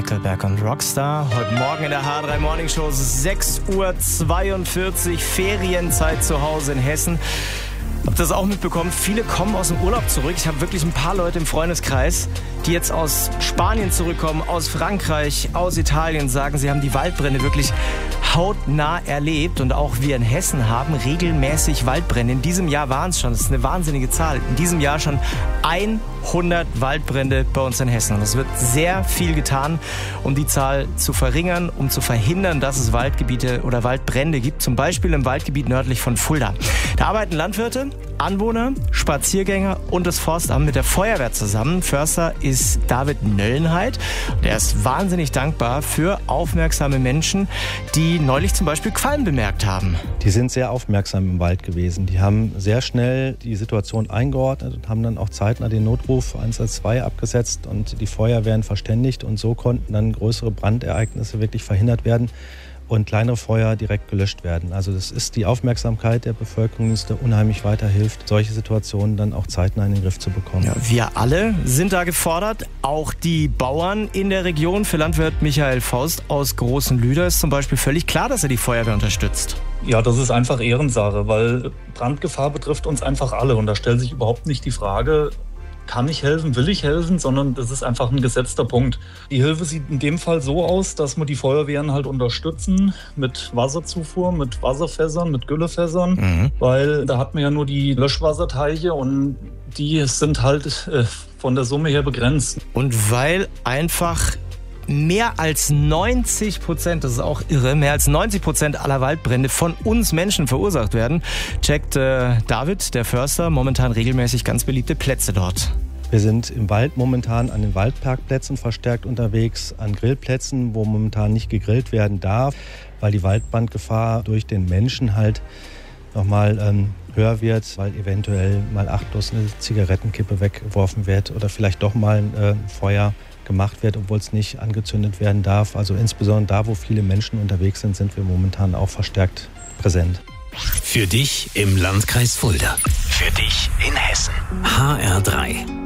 Nickelback und Rockstar. Heute Morgen in der H3 Morning Show 6:42 Uhr, Ferienzeit zu Hause in Hessen. Habt ihr das auch mitbekommen? Viele kommen aus dem Urlaub zurück. Ich habe wirklich ein paar Leute im Freundeskreis, die jetzt aus Spanien zurückkommen, aus Frankreich, aus Italien, sagen, sie haben die Waldbrände wirklich hautnah erlebt. Und auch wir in Hessen haben regelmäßig Waldbrände. In diesem Jahr waren es schon, das ist eine wahnsinnige Zahl, in diesem Jahr schon 100 Waldbrände bei uns in Hessen. Und es wird sehr viel getan, um die Zahl zu verringern, um zu verhindern, dass es Waldgebiete oder Waldbrände gibt. Zum Beispiel im Waldgebiet nördlich von Fulda. Da arbeiten Landwirte, Anwohner, Spaziergänger und das Forstamt mit der Feuerwehr zusammen. Förster ist David Nöllenheit. Der ist wahnsinnig dankbar für aufmerksame Menschen, die neulich zum Beispiel Qualm bemerkt haben. Die sind sehr aufmerksam im Wald gewesen. Die haben sehr schnell die Situation eingeordnet und haben dann auch zeitnah den Notruf 112 abgesetzt und die Feuerwehren verständigt. Und so konnten dann größere Brandereignisse wirklich verhindert werden und kleinere Feuer direkt gelöscht werden. Also das ist die Aufmerksamkeit der Bevölkerung, die uns da unheimlich weiterhilft, solche Situationen dann auch zeitnah in den Griff zu bekommen. Ja, wir alle sind da gefordert, auch die Bauern in der Region. Für Landwirt Michael Faust aus Großen Lüder ist zum Beispiel völlig klar, dass er die Feuerwehr unterstützt. Ja, das ist einfach Ehrensache, weil Brandgefahr betrifft uns einfach alle und da stellt sich überhaupt nicht die Frage, kann ich helfen, will ich helfen, sondern das ist einfach ein gesetzter Punkt. Die Hilfe sieht in dem Fall so aus, dass wir die Feuerwehren halt unterstützen mit Wasserzufuhr, mit Wasserfässern, mit Güllefässern, weil da hat man ja nur die Löschwasserteiche und die sind halt von der Summe her begrenzt. Und weil einfach mehr als 90%, das ist auch irre, mehr als 90% aller Waldbrände von uns Menschen verursacht werden, checkt David, der Förster, momentan regelmäßig ganz beliebte Plätze dort. Wir sind im Wald momentan an den Waldparkplätzen verstärkt unterwegs, an Grillplätzen, wo momentan nicht gegrillt werden darf, weil die Waldbrandgefahr durch den Menschen halt nochmal höher wird, weil eventuell mal achtlos eine Zigarettenkippe weggeworfen wird oder vielleicht doch mal ein Feuer gemacht wird, obwohl es nicht angezündet werden darf. Also insbesondere da, wo viele Menschen unterwegs sind, sind wir momentan auch verstärkt präsent. Für dich im Landkreis Fulda. Für dich in Hessen. HR3.